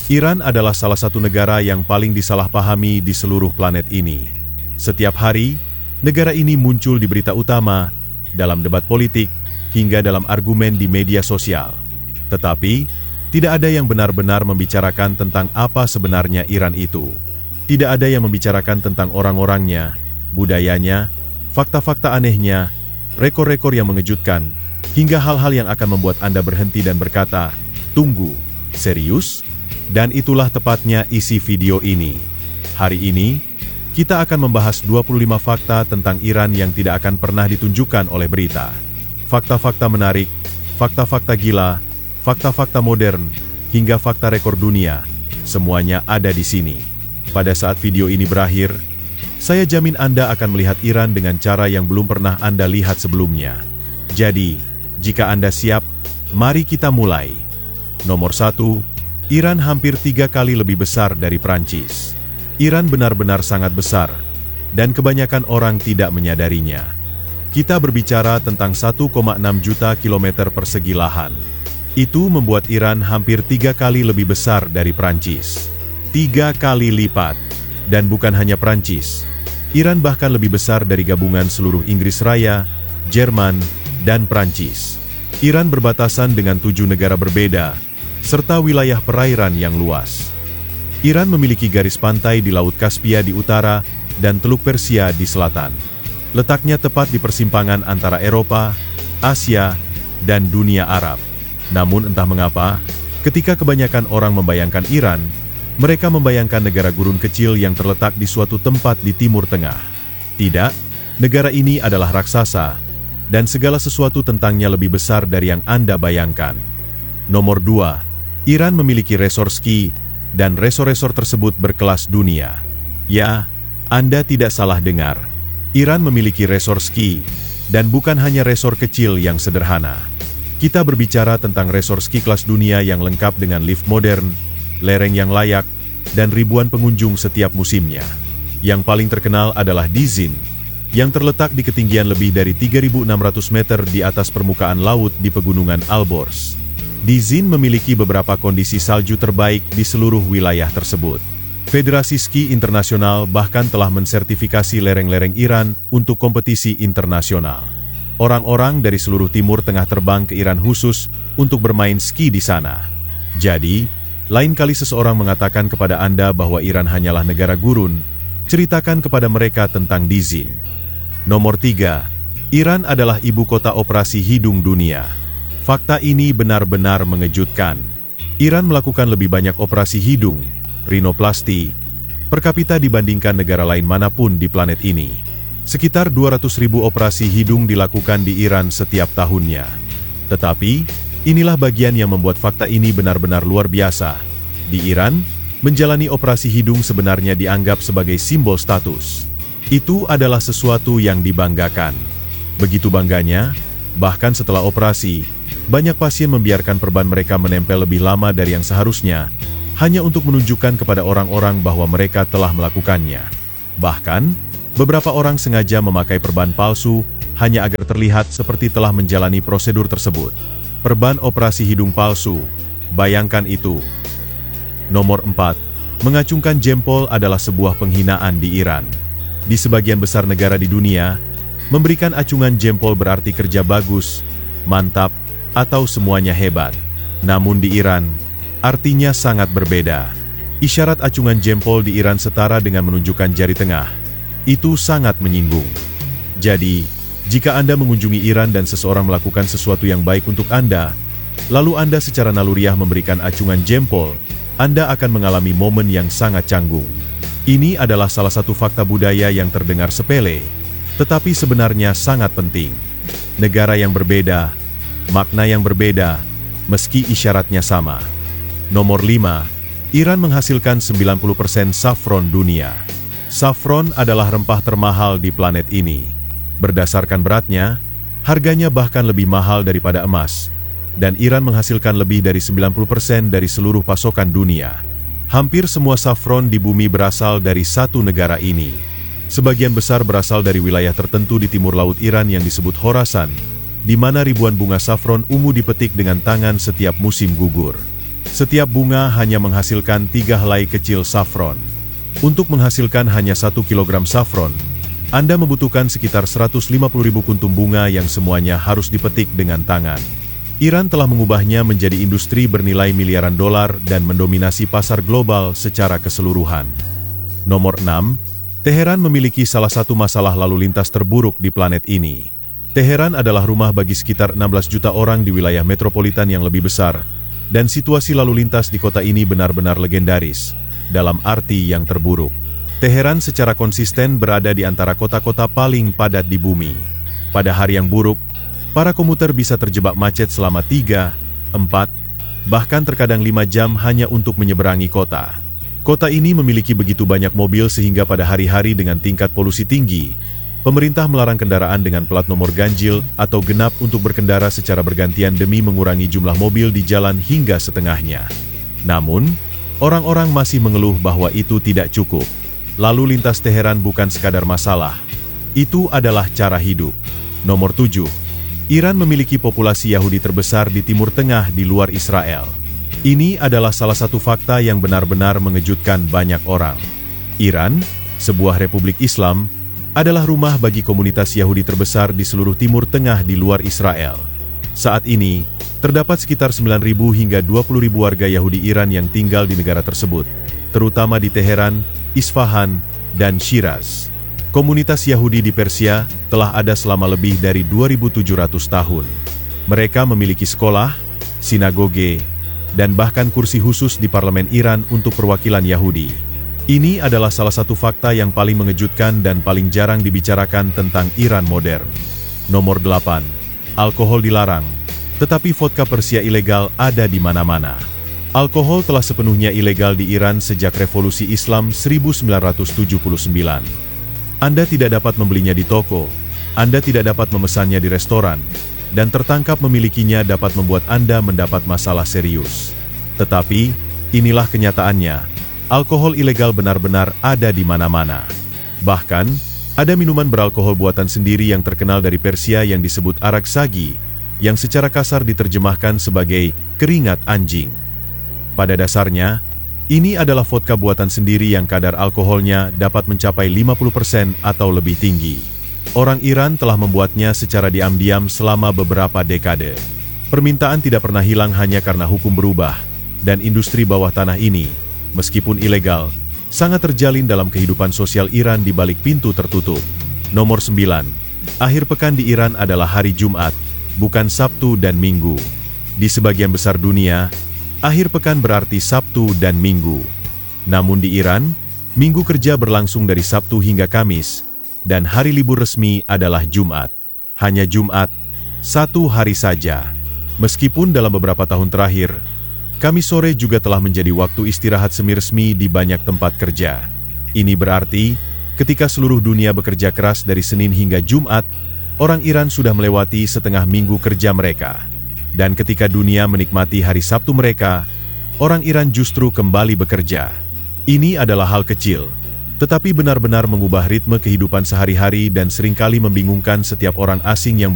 Iran adalah salah satu negara yang paling disalahpahami di seluruh planet ini. Setiap hari, negara ini muncul di berita utama, dalam debat politik, hingga dalam argumen di media sosial. Tetapi, tidak ada yang benar-benar membicarakan tentang apa sebenarnya Iran itu. Tidak ada yang membicarakan tentang orang-orangnya, budayanya, fakta-fakta anehnya, rekor-rekor yang mengejutkan, hingga hal-hal yang akan membuat Anda berhenti dan berkata, "Tunggu, serius?" Dan itulah tepatnya isi video ini. Hari ini, kita akan membahas 25 fakta tentang Iran yang tidak akan pernah ditunjukkan oleh berita. Fakta-fakta menarik, fakta-fakta gila, fakta-fakta modern, hingga fakta rekor dunia, semuanya ada di sini. Pada saat video ini berakhir, saya jamin Anda akan melihat Iran dengan cara yang belum pernah Anda lihat sebelumnya. Jadi, jika Anda siap, mari kita mulai. Nomor 1, Iran hampir 3 kali lebih besar dari Prancis. Iran benar-benar sangat besar, dan kebanyakan orang tidak menyadarinya. Kita berbicara tentang 1,6 juta kilometer persegi lahan. Itu membuat Iran hampir 3 kali lebih besar dari Prancis. 3 kali lipat. Dan bukan hanya Prancis. Iran bahkan lebih besar dari gabungan seluruh Inggris Raya, Jerman, dan Prancis. Iran berbatasan dengan 7 negara berbeda, serta wilayah perairan yang luas. Iran memiliki garis pantai di Laut Kaspia di utara dan Teluk Persia di selatan. Letaknya tepat di persimpangan antara Eropa, Asia, dan dunia Arab. Namun entah mengapa, ketika kebanyakan orang membayangkan Iran, mereka membayangkan negara gurun kecil yang terletak di suatu tempat di Timur Tengah. Tidak, negara ini adalah raksasa, dan segala sesuatu tentangnya lebih besar dari yang Anda bayangkan. Nomor 2. Iran memiliki resor ski, dan resor-resor tersebut berkelas dunia. Ya, Anda tidak salah dengar. Iran memiliki resor ski, dan bukan hanya resor kecil yang sederhana. Kita berbicara tentang resor ski kelas dunia yang lengkap dengan lift modern, lereng yang layak, dan ribuan pengunjung setiap musimnya. Yang paling terkenal adalah Dizin, yang terletak di ketinggian lebih dari 3.600 meter di atas permukaan laut di pegunungan Alborz. Dizin memiliki beberapa kondisi salju terbaik di seluruh wilayah tersebut. Federasi Ski Internasional bahkan telah mensertifikasi lereng-lereng Iran untuk kompetisi internasional. Orang-orang dari seluruh Timur Tengah terbang ke Iran khusus untuk bermain ski di sana. Jadi, lain kali seseorang mengatakan kepada Anda bahwa Iran hanyalah negara gurun, ceritakan kepada mereka tentang Dizin. Nomor 3. Iran adalah ibu kota operasi hidung dunia. Fakta ini benar-benar mengejutkan. Iran melakukan lebih banyak operasi hidung, rinoplasti, per kapita dibandingkan negara lain manapun di planet ini. Sekitar 200.000 operasi hidung dilakukan di Iran setiap tahunnya. Tetapi, inilah bagian yang membuat fakta ini benar-benar luar biasa. Di Iran, menjalani operasi hidung sebenarnya dianggap sebagai simbol status. Itu adalah sesuatu yang dibanggakan. Begitu bangganya, bahkan setelah operasi, banyak pasien membiarkan perban mereka menempel lebih lama dari yang seharusnya, hanya untuk menunjukkan kepada orang-orang bahwa mereka telah melakukannya. Bahkan, beberapa orang sengaja memakai perban palsu, hanya agar terlihat seperti telah menjalani prosedur tersebut. Perban operasi hidung palsu, bayangkan itu. Nomor 4. Mengacungkan jempol adalah sebuah penghinaan di Iran. Di sebagian besar negara di dunia, memberikan acungan jempol berarti kerja bagus, mantap, atau semuanya hebat. Namun di Iran, artinya sangat berbeda. Isyarat acungan jempol di Iran setara dengan menunjukkan jari tengah. Itu sangat menyinggung. Jadi, jika Anda mengunjungi Iran dan seseorang melakukan sesuatu yang baik untuk Anda, lalu Anda secara naluriah memberikan acungan jempol, Anda akan mengalami momen yang sangat canggung. Ini adalah salah satu fakta budaya yang terdengar sepele, tetapi sebenarnya sangat penting. Negara yang berbeda, makna yang berbeda, meski isyaratnya sama. Nomor 5. Iran menghasilkan 90% safron dunia. Safron adalah rempah termahal di planet ini. Berdasarkan beratnya, harganya bahkan lebih mahal daripada emas. Dan Iran menghasilkan lebih dari 90% dari seluruh pasokan dunia. Hampir semua safron di bumi berasal dari satu negara ini. Sebagian besar berasal dari wilayah tertentu di timur laut Iran yang disebut Khorasan, di mana ribuan bunga safron ungu dipetik dengan tangan setiap musim gugur. Setiap bunga hanya menghasilkan 3 helai kecil safron. Untuk menghasilkan hanya 1 kilogram safron, Anda membutuhkan sekitar 150.000 kuntum bunga yang semuanya harus dipetik dengan tangan. Iran telah mengubahnya menjadi industri bernilai miliaran dolar dan mendominasi pasar global secara keseluruhan. Nomor 6. Teheran memiliki salah satu masalah lalu lintas terburuk di planet ini. Teheran adalah rumah bagi sekitar 16 juta orang di wilayah metropolitan yang lebih besar, dan situasi lalu lintas di kota ini benar-benar legendaris, dalam arti yang terburuk. Teheran secara konsisten berada di antara kota-kota paling padat di bumi. Pada hari yang buruk, para komuter bisa terjebak macet selama 3, 4, bahkan terkadang 5 jam hanya untuk menyeberangi kota. Kota ini memiliki begitu banyak mobil sehingga pada hari-hari dengan tingkat polusi tinggi, pemerintah melarang kendaraan dengan plat nomor ganjil atau genap untuk berkendara secara bergantian demi mengurangi jumlah mobil di jalan hingga setengahnya. Namun, orang-orang masih mengeluh bahwa itu tidak cukup. Lalu lintas Teheran bukan sekadar masalah, itu adalah cara hidup. Nomor 7. Iran memiliki populasi Yahudi terbesar di Timur Tengah di luar Israel. Ini adalah salah satu fakta yang benar-benar mengejutkan banyak orang. Iran, sebuah republik Islam, adalah rumah bagi komunitas Yahudi terbesar di seluruh Timur Tengah di luar Israel. Saat ini, terdapat sekitar 9.000 hingga 20.000 warga Yahudi Iran yang tinggal di negara tersebut, terutama di Teheran, Isfahan, dan Shiraz. Komunitas Yahudi di Persia telah ada selama lebih dari 2.700 tahun. Mereka memiliki sekolah, sinagoge, dan bahkan kursi khusus di parlemen Iran untuk perwakilan Yahudi. Ini adalah salah satu fakta yang paling mengejutkan dan paling jarang dibicarakan tentang Iran modern. Nomor 8. Alkohol dilarang, tetapi vodka Persia ilegal ada di mana-mana. Alkohol telah sepenuhnya ilegal di Iran sejak Revolusi Islam 1979. Anda tidak dapat membelinya di toko, Anda tidak dapat memesannya di restoran, dan tertangkap memilikinya dapat membuat Anda mendapat masalah serius. Tetapi, inilah kenyataannya, alkohol ilegal benar-benar ada di mana-mana. Bahkan, ada minuman beralkohol buatan sendiri yang terkenal dari Persia yang disebut arak sagi, yang secara kasar diterjemahkan sebagai keringat anjing. Pada dasarnya, ini adalah vodka buatan sendiri yang kadar alkoholnya dapat mencapai 50% atau lebih tinggi. Orang Iran telah membuatnya secara diam-diam selama beberapa dekade. Permintaan tidak pernah hilang hanya karena hukum berubah, dan industri bawah tanah ini, meskipun ilegal, sangat terjalin dalam kehidupan sosial Iran di balik pintu tertutup. Nomor 9. Akhir pekan di Iran adalah hari Jumat, bukan Sabtu dan Minggu. Di sebagian besar dunia, akhir pekan berarti Sabtu dan Minggu. Namun di Iran, Minggu kerja berlangsung dari Sabtu hingga Kamis, dan hari libur resmi adalah Jumat. Hanya Jumat, satu hari saja. Meskipun dalam beberapa tahun terakhir, Kamis sore juga telah menjadi waktu istirahat semi-resmi di banyak tempat kerja. Ini berarti, ketika seluruh dunia bekerja keras dari Senin hingga Jumat, orang Iran sudah melewati setengah minggu kerja mereka. Dan ketika dunia menikmati hari Sabtu mereka, orang Iran justru kembali bekerja. Ini adalah hal kecil, tetapi benar-benar mengubah ritme kehidupan sehari-hari dan seringkali membingungkan setiap orang asing yang